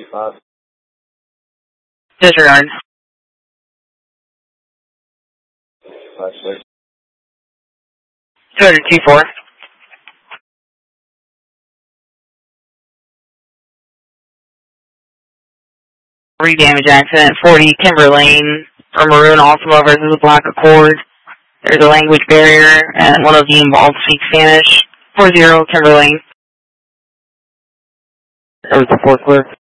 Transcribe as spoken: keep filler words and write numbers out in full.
five. Disregard. five six. two hundred two four. Re-damage accident, forty Timber Lane, for Maroon Altima versus a Black Accord. There's a language barrier, and one of the involved speaks Spanish. four zero Timber Lane. That was the fourth clear.